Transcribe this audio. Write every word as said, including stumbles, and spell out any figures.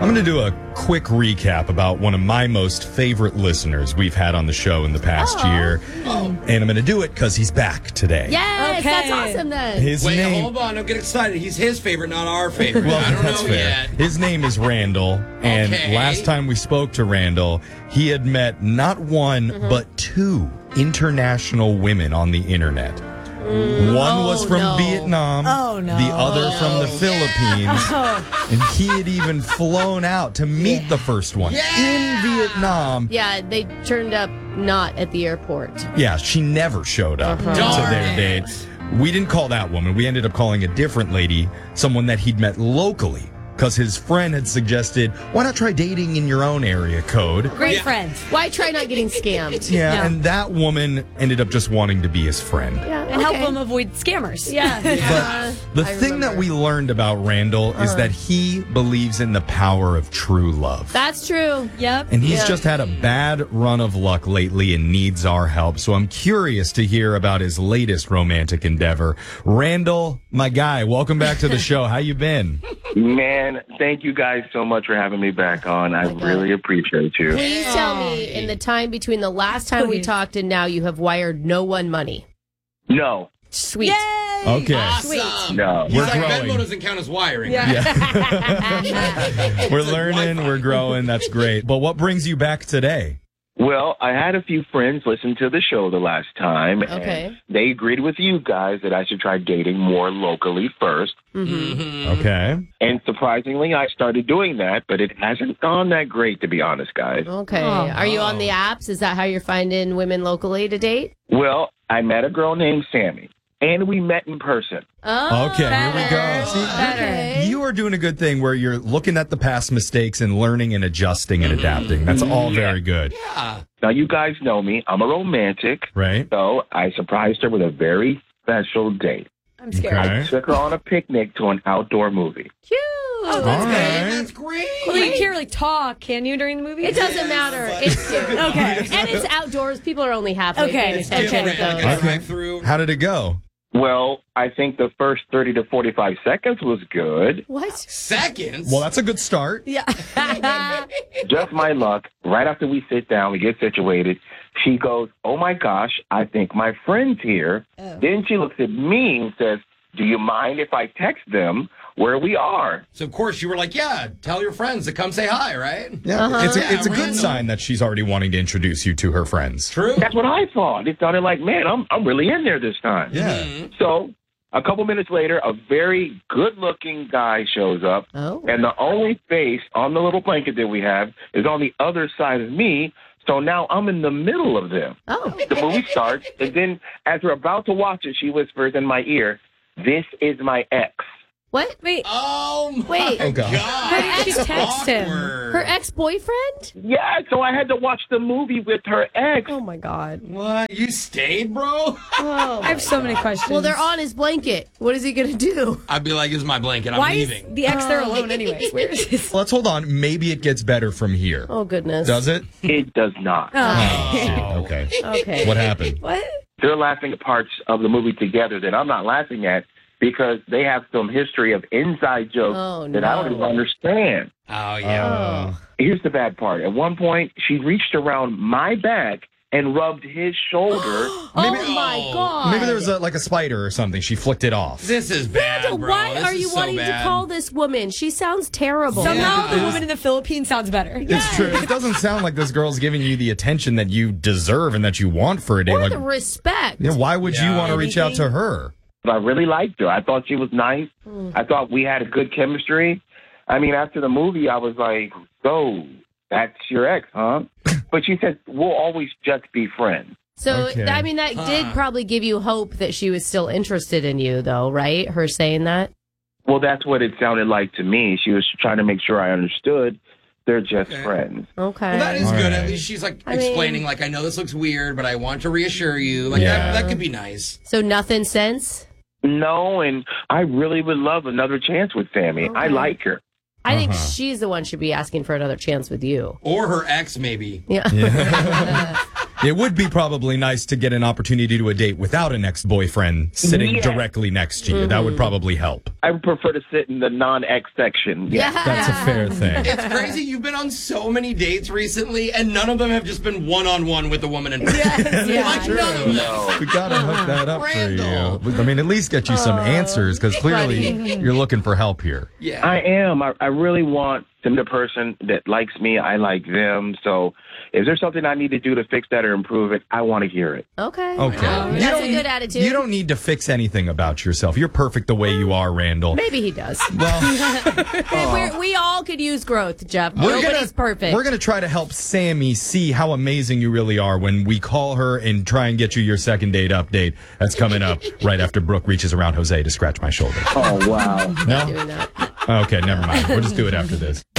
I'm going to do a quick recap about one of my most favorite listeners we've had on the show in the past oh. year. Oh. And I'm going to do it because he's back today. Yes, okay. that's awesome then. His Wait, name... hold on. Don't get excited. He's his favorite, not our favorite. Well, I don't that's know fair. yet. His name is Randall. And Okay. last time we spoke to Randall, he had met not one, mm-hmm. but two international women on the internet. Mm. One oh, was from no. Vietnam, oh, no. the other Oh, from the yeah. Philippines, Oh. and he had even flown out to meet Yeah. the first one Yeah. in Vietnam. Yeah, they turned up not at the airport. Yeah, she never showed up Uh-huh. to Darn their it. date. We didn't call that woman. We ended up calling a different lady, someone that he'd met locally, because his friend had suggested, why not try dating in your own area code? Great Yeah. friends. Why try not getting scammed? Yeah, Yeah. and that woman ended up just wanting to be his friend. Yeah, And help okay. them avoid scammers. Yeah. But the I thing that remember. we learned about Randall is Uh-huh. that he believes in the power of true love. That's true. Yep. And he's Yeah. just had a bad run of luck lately and needs our help. So I'm curious to hear about his latest romantic endeavor. Randall, my guy, welcome back to the show. How you been? Man, thank you guys so much for having me back on. I my God. really appreciate you. Please tell me, in the time between the last time we Please. talked and now, you have wired no one money. No, Sweet. Yay! Okay. Awesome. no. He's We're like, growing. Venmo doesn't count as wiring. Yeah. We're It's like learning, Wi-Fi. we're growing. That's great. But what brings you back today? Well, I had a few friends listen to the show the last time, Okay. and they agreed with you guys that I should try dating more locally first. Mm-hmm. Mhm. Okay. And surprisingly, I started doing that, but it hasn't gone that great, to be honest, guys. Okay. Oh. Are you on the apps? Is that how you're finding women locally to date? Well, I met a girl named Sammy, and we met in person. Oh, Okay, here we go. Better. See, Okay. you are doing a good thing where you're looking at the past mistakes and learning and adjusting and adapting. That's all very good, Yeah. Now, you guys know me. I'm a romantic, right? so I surprised her with a very special date. I'm scared. Okay. I took her on a picnic to an outdoor movie. Cute. Oh, That's All great. right. That's great. Well, you can't really talk, can you, during the movie? It doesn't matter. It's cute. Okay. And it's outdoors. People are only halfway Okay. paying It's attention different. at Like those. a Okay. drive-through. How did it go? Well, I think the first thirty to forty-five seconds was good. What? Seconds? Well, that's a good start. Yeah. Just my luck. Right after we sit down, we get situated. She goes, "Oh my gosh, I think my friend's here." Oh. Then she looks at me and says, "Do you mind if I text them where we are?" So, of course, you were like, yeah, tell your friends to come say hi, right? Yeah, it's a, Yeah, it's a good random. sign that she's already wanting to introduce you to her friends. True. That's what I thought. It sounded like, man, I'm I'm really in there this time. Yeah. Mhm. So a couple minutes later, a very good-looking guy shows up, Oh. and the only face on the little blanket that we have is on the other side of me. So now I'm in the middle of them. Oh. The movie starts, and then as we're about to watch it, she whispers in my ear, "This is my ex." What? Wait, Oh, my Wait. Oh, God. How did she That's text him? awkward. Her ex-boyfriend? Yeah, so I had to watch the movie with her ex. Oh, my God. What? You stayed, bro? Oh. I have so many questions. Well, they're on his blanket. What is he going to do? I'd be like, this is my blanket. I'm Why leaving. is the ex there alone anyways? Where is his? Let's hold on. Maybe it gets better from here. Oh, goodness. Does it? It does not. Oh. Okay. Okay. What happened? What? They're laughing at parts of the movie together that I'm not laughing at because they have some history of inside jokes Oh, that I don't no. even understand. Oh, yeah. Oh. Here's the bad part. At one point, she reached around my back and rubbed his shoulder. Oh, Maybe- my God. Maybe there was a, like a spider or something. She flicked it off. This is bad, Randall, bro. why This are is you so wanting bad. to call this woman? She sounds terrible. Somehow Yeah. the woman in the Philippines sounds better. It's true. It doesn't sound like this girl's giving you the attention that you deserve and that you want for a day. Or Like, the respect. you know, why would you Yeah. want to reach out to Anything? her? I really liked her. I thought she was nice. I thought we had a good chemistry. I mean, after the movie, I was like, so that's your ex, huh? But she said, we'll always just be friends. So, Okay. I mean, that did Huh. probably give you hope that she was still interested in you, though, right? Her saying that? Well, that's what it sounded like to me. She was trying to make sure I understood they're just Okay. friends. Okay. Well, that is All good. right. At least she's like I mean- explaining, like, I know this looks weird, but I want to reassure you. Like, Yeah. that, that could be nice. So, nothing since? No, and I really would love another chance with Sammy. I Okay. like her. I think Uh-huh. she's the one should be asking for another chance with you. Or her ex, maybe. Yeah. Yeah. It would be probably nice to get an opportunity to do a date without an ex-boyfriend sitting Yeah. directly next to you. That would probably help. I would prefer to sit in the non-ex section. Yeah. That's a fair thing. It's crazy. You've been on so many dates recently, and none of them have just been one-on-one with a woman in person. Yeah. Like, none of them. No. We gotta hook that up Randall. for you. I mean, at least get you some answers because clearly you're looking for help here. Yeah. I am. I, I really want to meet a person that likes me. I like them. So if there's something I need to do to fix that or improve it, I want to hear it. Okay. Okay. Um, You that's don't a need- good attitude. You don't need to fix anything about yourself. You're perfect the way you are, Randall. Maybe he does. Well, We're, we all could use growth, Jeff. we're Nobody's gonna, perfect. We're gonna try to help Sammy see how amazing you really are when we call her and try and get you your second date update. That's coming up right after Brooke reaches around Jose to scratch my shoulder. Oh, wow. No? doing that. Okay, never mind. We'll just do it after this.